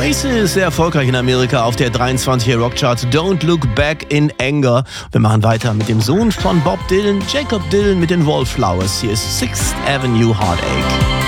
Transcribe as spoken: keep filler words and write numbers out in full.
nächste ist sehr erfolgreich in Amerika auf der dreiundzwanziger Rockcharts. Don't Look Back in Anger. Wir machen weiter mit dem Sohn von Bob Dylan, Jacob Dylan mit den Wallflowers. Hier ist Sixth Avenue Heartache.